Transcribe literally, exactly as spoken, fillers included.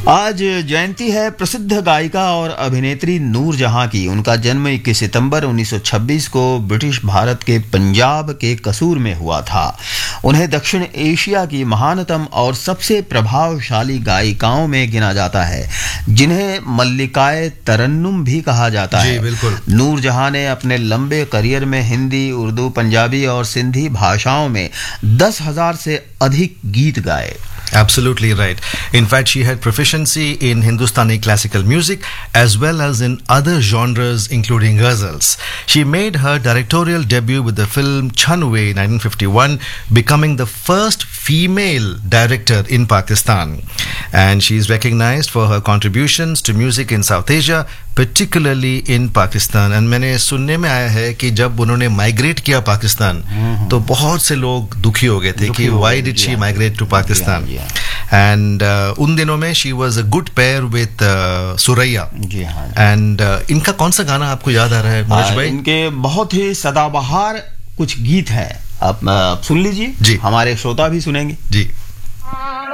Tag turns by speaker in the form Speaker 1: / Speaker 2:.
Speaker 1: आज जयंती है प्रसिद्ध गायिका और अभिनेत्री नूर जहां की। उनका जन्म इक्कीस सितंबर उन्नीस सौ छब्बीस को ब्रिटिश भारत के पंजाब के कसूर में हुआ था। उन्हें दक्षिण एशिया की महानतम और सबसे प्रभावशाली गायिकाओं में गिना जाता है, जिन्हें मल्लिकाए तरन्नुम भी कहा जाता
Speaker 2: जी,
Speaker 1: है।
Speaker 2: बिल्कुल।
Speaker 1: नूर जहां ने अपने लंबे करियर में हिंदी, उर्दू, पंजाबी और सिंधी भाषाओं में दस हजार से अधिक गीत गाए।
Speaker 2: Absolutely right. In fact, she had proficiency in Hindustani classical music as well as in other genres including ghazals. She made her directorial debut with the film Chanwe nineteen fifty-one, becoming the first female director in Pakistan. And she is recognized for her contributions to music in South Asia, particularly in Pakistan. And मैंने सुनने में आया है कि जब उन्होंने migrate किया पाकिस्तान तो बहुत से लोग दुखी हो गए थे कि why did she migrate to Pakistan? And uh, उन दिनों में she was a good pair with uh, Suraiya.
Speaker 1: जी हाँ।
Speaker 2: And uh, इनका कौन सा गाना आपको याद आ रहा है मनोज भाई?
Speaker 1: इनके बहुत ही सदाबहार कुछ गीत हैं, आप, आप सुन लीजिए
Speaker 2: जी,
Speaker 1: हमारे श्रोता भी सुनेंगे।
Speaker 2: जी।